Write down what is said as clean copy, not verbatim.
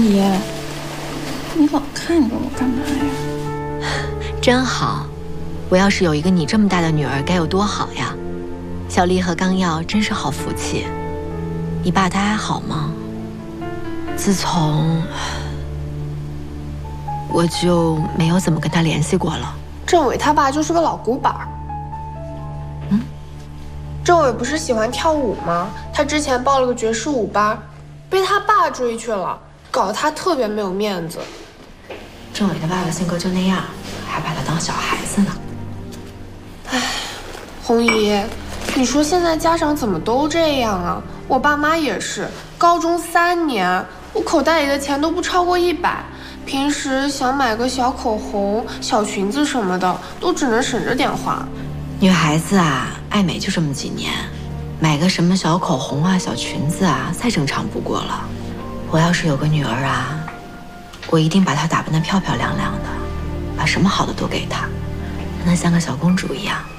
姨，你老看着我干嘛呀？ 真好，我要是有一个你这么大的女儿，该有多好呀！小丽和刚耀真是好福气。你爸他还好吗？自从我就没有怎么跟他联系过了。 政委他爸就是个老古板儿。政委不是喜欢跳舞吗？他之前报了个爵士舞班，被他爸追去了，搞得他特别没有面子。 政委的爸爸性格就那样，还把他当小孩子呢。 唉，红姨，你说现在家长怎么都这样啊？我爸妈也是，高中3年，我口袋里的钱都不超过100，平时想买个小口红、小裙子什么的，都只能省着点花。 女孩子啊，爱美就这么几年，买个什么小口红啊、小裙子啊，再正常不过了。我要是有个女儿啊，我一定把她打扮得漂漂亮亮的，把什么好的都给她，让她像个小公主一样。